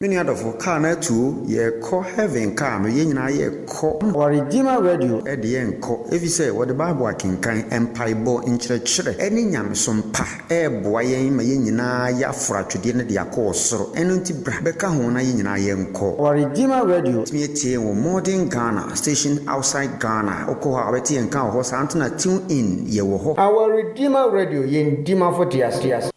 Many other for car na too, ye call heaven car, no yen na ye call or Redeemer Radio at the end call. If you say what the Bible can empire bo in church, any yam some pa, boy, my yen na ya fra to dinner the accord, so enunti beka hona yen na yen call. or Redeemer Radio, Smeaty or modern Ghana, station outside Ghana, Okoha, Betty and Cow, Horse Antona tune in, ye wo. our Redeemer Radio, yen Dima for Tias.